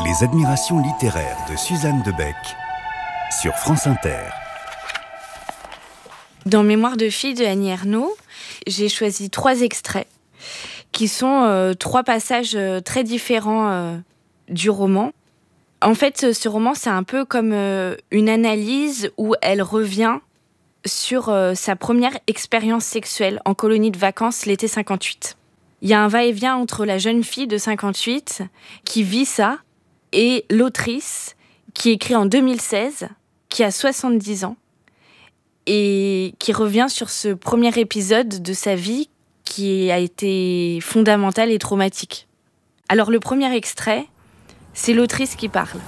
Les admirations littéraires de Suzanne Debec sur France Inter. Dans Mémoire de fille de Annie Ernaux, j'ai choisi 3 extraits qui sont 3 passages très différents du roman. En fait, ce roman, c'est un peu comme une analyse où elle revient sur sa première expérience sexuelle en colonie de vacances l'été 58. Il y a un va-et-vient entre la jeune fille de 58 qui vit ça et l'autrice qui écrit en 2016, qui a 70 ans et qui revient sur ce premier épisode de sa vie qui a été fondamental et traumatique. Alors le premier extrait, c'est l'autrice qui parle.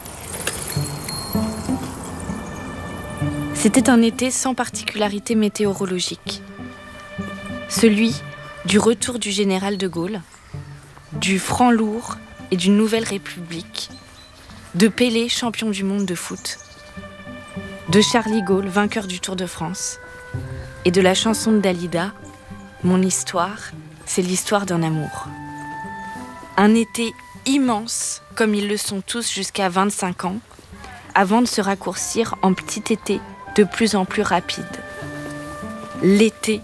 C'était un été sans particularité météorologique. Celui du retour du général de Gaulle, du franc lourd et d'une nouvelle république, de Pelé, champion du monde de foot, de Charlie Gaulle, vainqueur du Tour de France, et de la chanson de Dalida, Mon histoire, c'est l'histoire d'un amour. Un été immense, comme ils le sont tous jusqu'à 25 ans, avant de se raccourcir en petit été de plus en plus rapide. L'été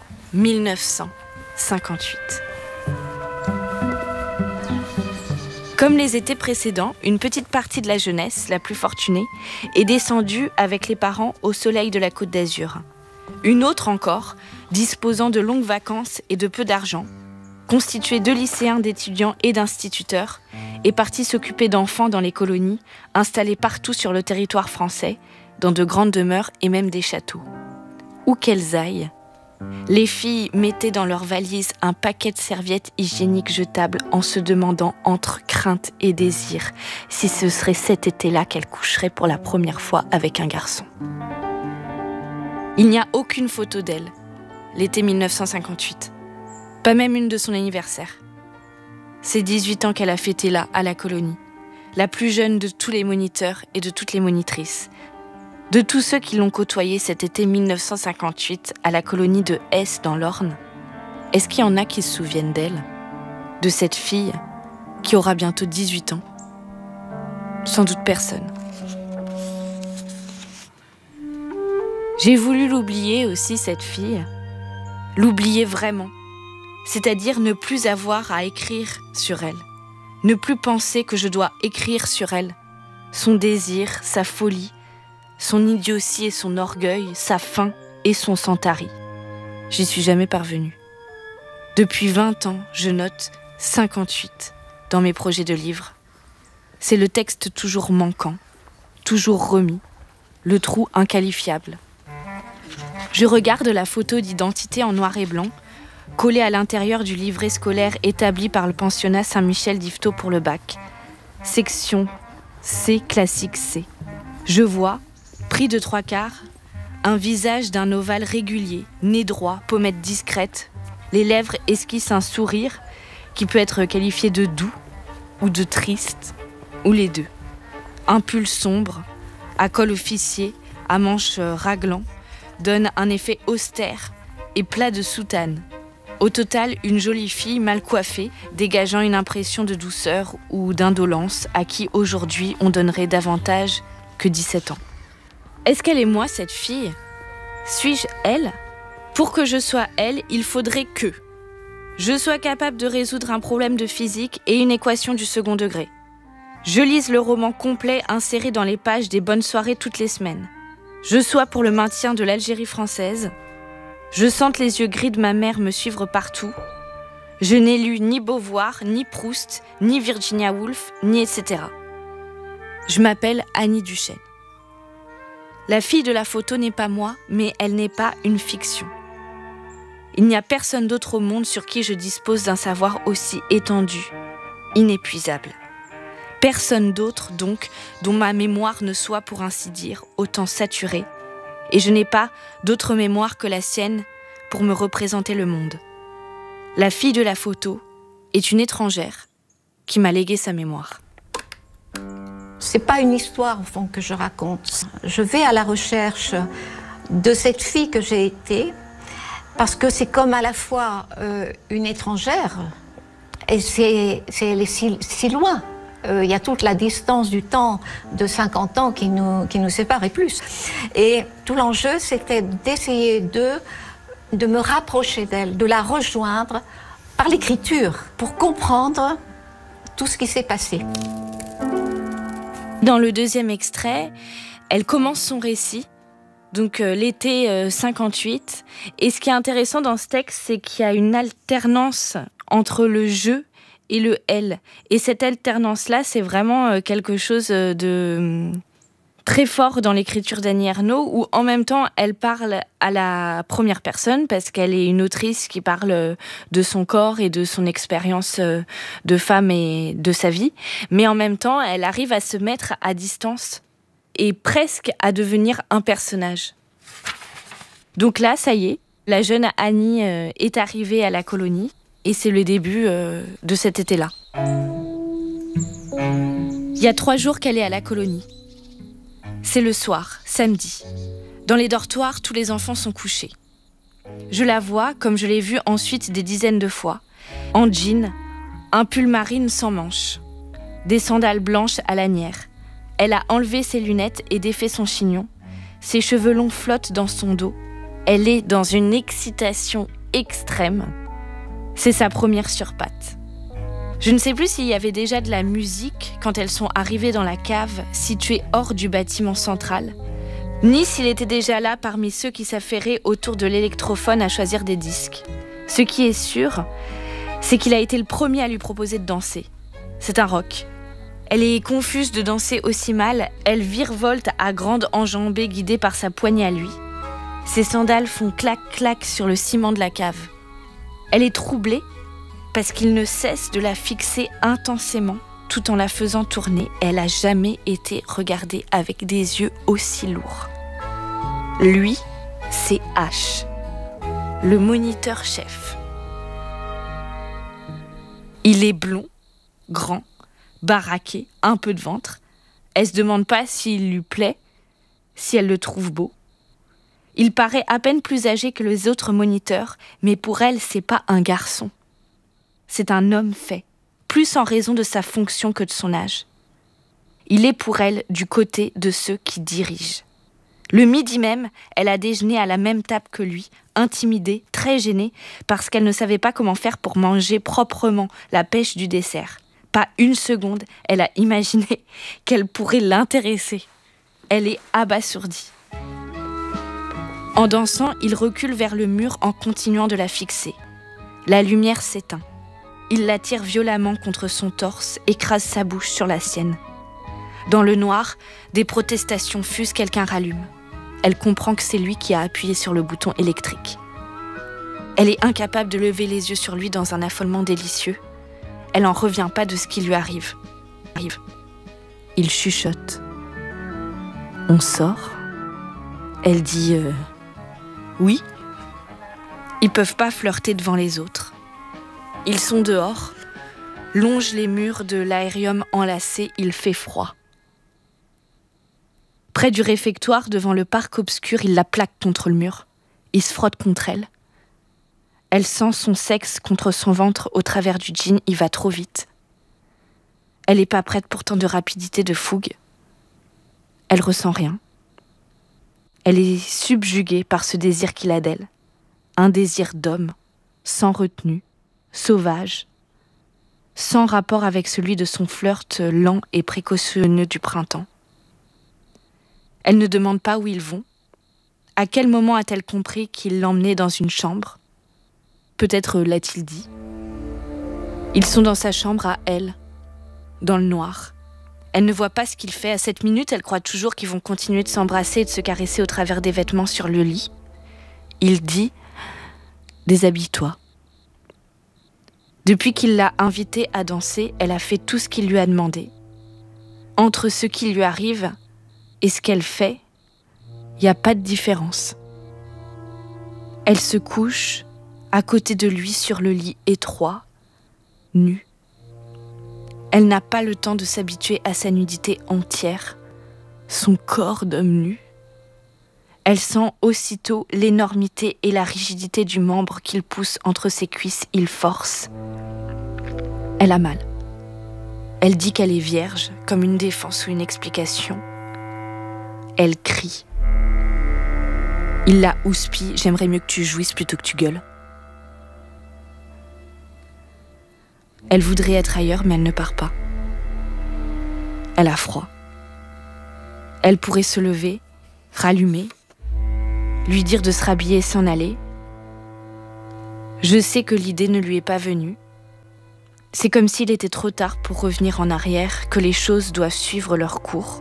1958. Comme les étés précédents, une petite partie de la jeunesse, la plus fortunée, est descendue avec les parents au soleil de la Côte d'Azur. Une autre encore, disposant de longues vacances et de peu d'argent, constituée de lycéens, d'étudiants et d'instituteurs, est partie s'occuper d'enfants dans les colonies, installées partout sur le territoire français, dans de grandes demeures et même des châteaux. Où qu'elles aillent, les filles mettaient dans leurs valises un paquet de serviettes hygiéniques jetables en se demandant entre crainte et désir si ce serait cet été-là qu'elles coucheraient pour la première fois avec un garçon. Il n'y a aucune photo d'elle, l'été 1958. Pas même une de son anniversaire. C'est 18 ans qu'elle a fêté là, à la colonie. La plus jeune de tous les moniteurs et de toutes les monitrices. De tous ceux qui l'ont côtoyée cet été 1958 à la colonie de Hesse dans l'Orne, est-ce qu'il y en a qui se souviennent d'elle? De cette fille qui aura bientôt 18 ans? Sans doute personne. J'ai voulu l'oublier aussi, cette fille. L'oublier vraiment. C'est-à-dire ne plus avoir à écrire sur elle. Ne plus penser que je dois écrire sur elle. Son désir, sa folie, son idiotie et son orgueil, sa faim et son sans-tari. J'y suis jamais parvenue. Depuis 20 ans, je note 58 dans mes projets de livres. C'est le texte toujours manquant, toujours remis, le trou inqualifiable. Je regarde la photo d'identité en noir et blanc, collée à l'intérieur du livret scolaire établi par le pensionnat Saint-Michel d'Yvetot pour le bac. Section C, classique C. Je vois, pris de 3/4, un visage d'un ovale régulier, nez droit, pommettes discrètes. Les lèvres esquissent un sourire qui peut être qualifié de doux ou de triste, ou les deux. Un pull sombre, à col officier, à manches raglant, donne un effet austère et plat de soutane. Au total, une jolie fille mal coiffée, dégageant une impression de douceur ou d'indolence à qui aujourd'hui on donnerait davantage que 17 ans. Est-ce qu'elle est moi, cette fille? Suis-je elle? Pour que je sois elle, il faudrait que je sois capable de résoudre un problème de physique et une équation du second degré. Je lise le roman complet inséré dans les pages des bonnes soirées toutes les semaines. Je sois pour le maintien de l'Algérie française. Je sente les yeux gris de ma mère me suivre partout. Je n'ai lu ni Beauvoir, ni Proust, ni Virginia Woolf, ni etc. Je m'appelle Annie Duchesne. La fille de la photo n'est pas moi, mais elle n'est pas une fiction. Il n'y a personne d'autre au monde sur qui je dispose d'un savoir aussi étendu, inépuisable. Personne d'autre, donc, dont ma mémoire ne soit, pour ainsi dire, autant saturée, et je n'ai pas d'autre mémoire que la sienne pour me représenter le monde. La fille de la photo est une étrangère qui m'a légué sa mémoire. C'est pas une histoire, au fond, que je raconte. Je vais à la recherche de cette fille que j'ai été, parce que c'est comme à la fois une étrangère, et elle est si loin il y a toute la distance du temps de 50 ans qui nous sépare et plus. Et tout l'enjeu, c'était d'essayer de me rapprocher d'elle, de la rejoindre par l'écriture, pour comprendre tout ce qui s'est passé. Dans le deuxième extrait, elle commence son récit, donc l'été 58. Et ce qui est intéressant dans ce texte, c'est qu'il y a une alternance entre le « je » et le « elle ». Et cette alternance-là, c'est vraiment quelque chose de très fort dans l'écriture d'Annie Ernaux, où en même temps, elle parle à la première personne, parce qu'elle est une autrice qui parle de son corps et de son expérience de femme et de sa vie. Mais en même temps, elle arrive à se mettre à distance et presque à devenir un personnage. Donc là, ça y est, la jeune Annie est arrivée à la colonie, et c'est le début de cet été-là. Il y a 3 jours qu'elle est à la colonie. C'est le soir, samedi. Dans les dortoirs, tous les enfants sont couchés. Je la vois, comme je l'ai vue ensuite des dizaines de fois, en jean, un pull marine sans manches, des sandales blanches à lanière. Elle a enlevé ses lunettes et défait son chignon. Ses cheveux longs flottent dans son dos. Elle est dans une excitation extrême. C'est sa première surpatte. Je ne sais plus s'il y avait déjà de la musique quand elles sont arrivées dans la cave située hors du bâtiment central, ni s'il était déjà là parmi ceux qui s'affairaient autour de l'électrophone à choisir des disques. Ce qui est sûr, c'est qu'il a été le premier à lui proposer de danser. C'est un rock. Elle est confuse de danser aussi mal, elle virevolte à grande enjambée guidée par sa poignée à lui. Ses sandales font clac-clac sur le ciment de la cave. Elle est troublée parce qu'il ne cesse de la fixer intensément tout en la faisant tourner. Elle n'a jamais été regardée avec des yeux aussi lourds. Lui, c'est H, le moniteur-chef. Il est blond, grand, baraqué, un peu de ventre. Elle se demande pas s'il lui plaît, si elle le trouve beau. Il paraît à peine plus âgé que les autres moniteurs, mais pour elle, c'est pas un garçon. C'est un homme fait, plus en raison de sa fonction que de son âge. Il est pour elle du côté de ceux qui dirigent. Le midi même, elle a déjeuné à la même table que lui, intimidée, très gênée, parce qu'elle ne savait pas comment faire pour manger proprement la pêche du dessert. Pas une seconde, elle a imaginé qu'elle pourrait l'intéresser. Elle est abasourdie. En dansant, il recule vers le mur en continuant de la fixer. La lumière s'éteint. Il la tire violemment contre son torse, écrase sa bouche sur la sienne. Dans le noir, des protestations fusent, quelqu'un rallume. Elle comprend que c'est lui qui a appuyé sur le bouton électrique. Elle est incapable de lever les yeux sur lui dans un affolement délicieux. Elle n'en revient pas de ce qui lui arrive. Il chuchote. On sort. Elle dit oui. Ils peuvent pas flirter devant les autres. Ils sont dehors, longent les murs de l'aérium enlacé, il fait froid. Près du réfectoire, devant le parc obscur, il la plaque contre le mur. Il se frotte contre elle. Elle sent son sexe contre son ventre au travers du jean, il va trop vite. Elle n'est pas prête pour tant de rapidité, de fougue. Elle ressent rien. Elle est subjuguée par ce désir qu'il a d'elle. Un désir d'homme, sans retenue, sauvage, sans rapport avec celui de son flirt lent et précautionneux du printemps. Elle ne demande pas où ils vont. À quel moment a-t-elle compris qu'il l'emmenait dans une chambre ? Peut-être l'a-t-il dit. Ils sont dans sa chambre à elle, dans le noir. Elle ne voit pas ce qu'il fait. À cette minute, elle croit toujours qu'ils vont continuer de s'embrasser et de se caresser au travers des vêtements sur le lit. Il dit « Déshabille-toi ». Depuis qu'il l'a invitée à danser, elle a fait tout ce qu'il lui a demandé. Entre ce qui lui arrive et ce qu'elle fait, il n'y a pas de différence. Elle se couche à côté de lui sur le lit étroit, nue. Elle n'a pas le temps de s'habituer à sa nudité entière, son corps d'homme nu. Elle sent aussitôt l'énormité et la rigidité du membre qu'il pousse entre ses cuisses, il force. Elle a mal. Elle dit qu'elle est vierge, comme une défense ou une explication. Elle crie. Il la houspille, j'aimerais mieux que tu jouisses plutôt que tu gueules. Elle voudrait être ailleurs, mais elle ne part pas. Elle a froid. Elle pourrait se lever, rallumer, lui dire de se rhabiller et s'en aller. Je sais que l'idée ne lui est pas venue. C'est comme s'il était trop tard pour revenir en arrière, que les choses doivent suivre leur cours.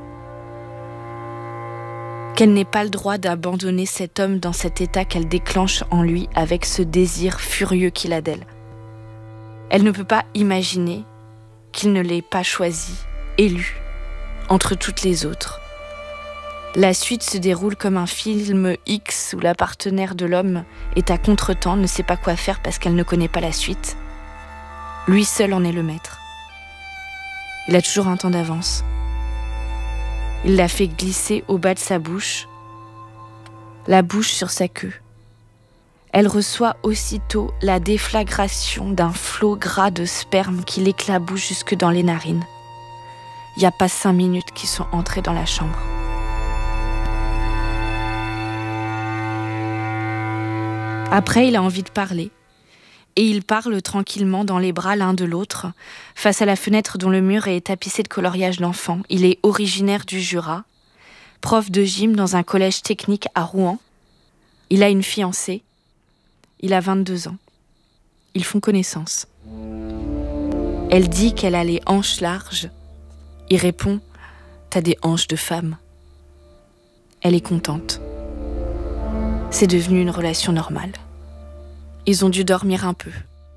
Qu'elle n'ait pas le droit d'abandonner cet homme dans cet état qu'elle déclenche en lui avec ce désir furieux qu'il a d'elle. Elle ne peut pas imaginer qu'il ne l'ait pas choisi, élu, entre toutes les autres. La suite se déroule comme un film X où la partenaire de l'homme est à contretemps, ne sait pas quoi faire parce qu'elle ne connaît pas la suite. Lui seul en est le maître. Il a toujours un temps d'avance. Il la fait glisser au bas de sa bouche, la bouche sur sa queue. Elle reçoit aussitôt la déflagration d'un flot gras de sperme qui l'éclabousse jusque dans les narines. Il n'y a pas 5 minutes qu'ils sont entrés dans la chambre. Après, il a envie de parler. Et ils parlent tranquillement dans les bras l'un de l'autre, face à la fenêtre dont le mur est tapissé de coloriage d'enfants. Il est originaire du Jura, prof de gym dans un collège technique à Rouen. Il a une fiancée. Il a 22 ans. Ils font connaissance. Elle dit qu'elle a les hanches larges. Il répond « T'as des hanches de femme ». Elle est contente. C'est devenu une relation normale. Ils ont dû dormir un peu.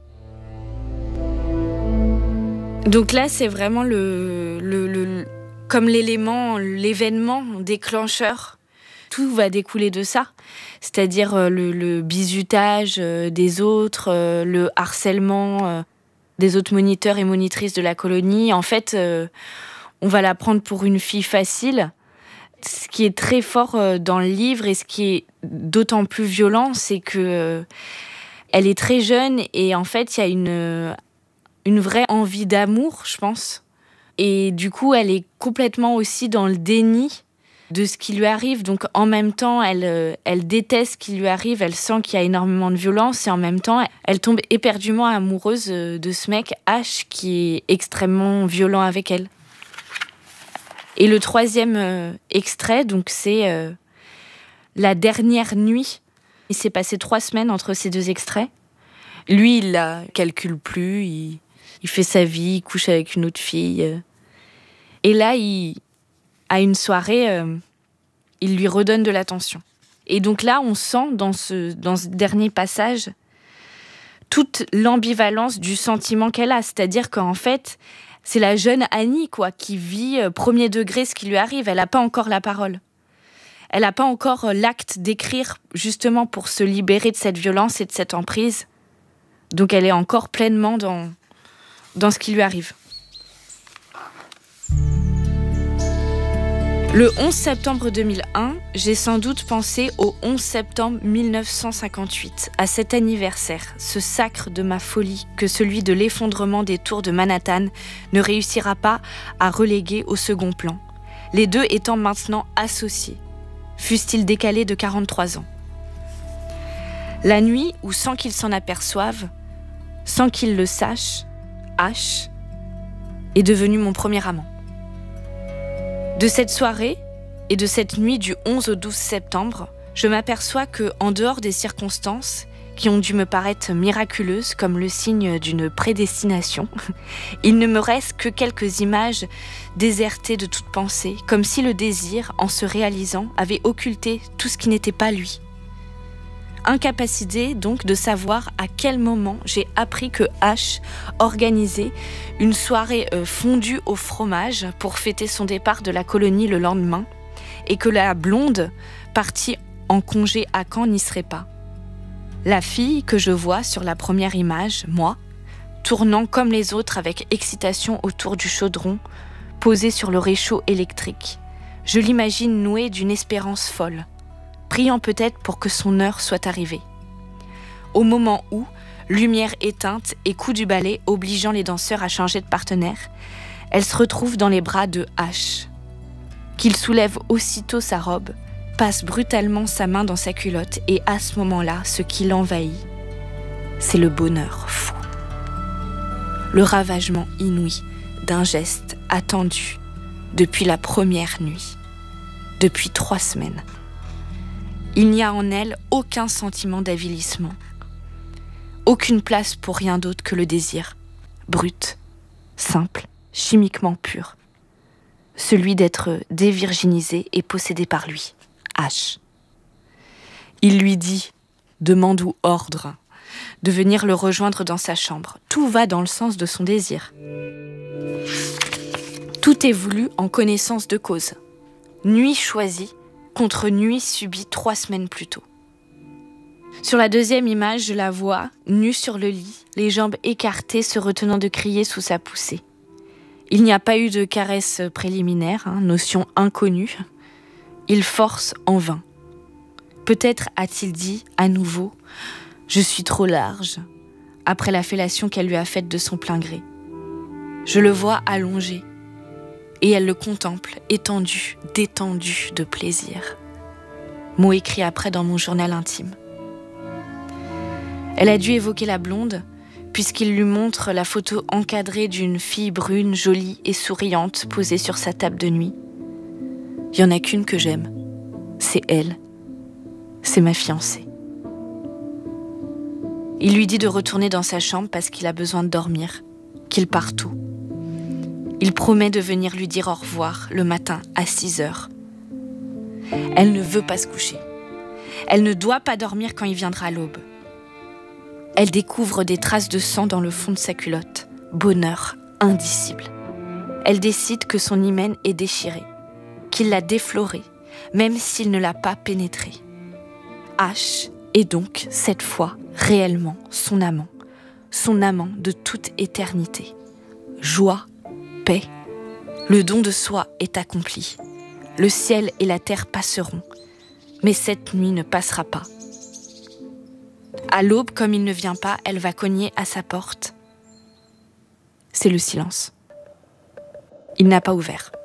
Donc là, c'est vraiment comme l'événement déclencheur. Tout va découler de ça. C'est-à-dire le bizutage des autres, le harcèlement des autres moniteurs et monitrices de la colonie. En fait, on va la prendre pour une fille facile. Ce qui est très fort dans le livre et ce qui est d'autant plus violent, c'est que elle est très jeune et en fait, il y a une vraie envie d'amour, je pense. Et du coup, elle est complètement aussi dans le déni de ce qui lui arrive. Donc, en même temps, elle déteste ce qui lui arrive. Elle sent qu'il y a énormément de violence. Et en même temps, elle tombe éperdument amoureuse de ce mec, H, qui est extrêmement violent avec elle. Et le 3e extrait, donc, c'est la dernière nuit. Il s'est passé 3 semaines entre ces 2 extraits. Lui, il la calcule plus, il fait sa vie, il couche avec une autre fille. Et là, à une soirée, il lui redonne de l'attention. Et donc là, on sent dans ce dernier passage toute l'ambivalence du sentiment qu'elle a. C'est-à-dire qu'en fait, c'est la jeune Annie qui vit premier degré ce qui lui arrive. Elle n'a pas encore la parole. Elle n'a pas encore l'acte d'écrire justement pour se libérer de cette violence et de cette emprise. Donc elle est encore pleinement dans ce qui lui arrive. Le 11 septembre 2001, j'ai sans doute pensé au 11 septembre 1958, à cet anniversaire, ce sacre de ma folie que celui de l'effondrement des tours de Manhattan ne réussira pas à reléguer au second plan, les deux étant maintenant associés. Fussent-ils décalés de 43 ans. La nuit où, sans qu'ils s'en aperçoivent, sans qu'ils le sachent, H est devenu mon premier amant. De cette soirée et de cette nuit du 11 au 12 septembre, je m'aperçois que, en dehors des circonstances qui ont dû me paraître miraculeuses comme le signe d'une prédestination, il ne me reste que quelques images désertées de toute pensée, comme si le désir, en se réalisant, avait occulté tout ce qui n'était pas lui. Incapacité donc de savoir à quel moment j'ai appris que H organisait une soirée fondue au fromage pour fêter son départ de la colonie le lendemain et que la blonde, partie en congé à Caen, n'y serait pas. La fille que je vois sur la première image, moi, tournant comme les autres avec excitation autour du chaudron, posée sur le réchaud électrique, je l'imagine nouée d'une espérance folle, priant peut-être pour que son heure soit arrivée. Au moment où, lumière éteinte et coup du balai obligeant les danseurs à changer de partenaire, Elle se retrouve dans les bras de H, qu'il soulève aussitôt sa robe, passe brutalement sa main dans sa culotte et à ce moment-là, ce qui l'envahit, c'est le bonheur fou. Le ravagement inouï d'un geste attendu depuis la première nuit, depuis 3 semaines. Il n'y a en elle aucun sentiment d'avilissement, aucune place pour rien d'autre que le désir, brut, simple, chimiquement pur, celui d'être dévirginisé et possédé par lui, H. Il lui dit, demande ou ordre, de venir le rejoindre dans sa chambre. Tout va dans le sens de son désir. Tout est voulu en connaissance de cause. Nuit choisie contre nuit subie 3 semaines plus tôt. Sur la deuxième image, je la vois, nue sur le lit, les jambes écartées, se retenant de crier sous sa poussée. Il n'y a pas eu de caresse préliminaire, notion inconnue. Il force en vain. Peut-être a-t-il dit, à nouveau, « Je suis trop large », après la fellation qu'elle lui a faite de son plein gré. Je le vois allongé, et elle le contemple, étendu, détendu de plaisir. Mot écrit après dans mon journal intime. Elle a dû évoquer la blonde, puisqu'il lui montre la photo encadrée d'une fille brune, jolie et souriante posée sur sa table de nuit. Il n'y en a qu'une que j'aime. C'est elle. C'est ma fiancée. Il lui dit de retourner dans sa chambre parce qu'il a besoin de dormir, qu'il part tôt. Il promet de venir lui dire au revoir le matin à 6h. Elle ne veut pas se coucher. Elle ne doit pas dormir quand il viendra à l'aube. Elle découvre des traces de sang dans le fond de sa culotte. Bonheur indicible. Elle décide que son hymen est déchiré, qu'il l'a défloré, même s'il ne l'a pas pénétré. H est donc, cette fois, réellement son amant de toute éternité. Joie, paix, le don de soi est accompli. Le ciel et la terre passeront, mais cette nuit ne passera pas. À l'aube, comme il ne vient pas, elle va cogner à sa porte. C'est le silence. Il n'a pas ouvert.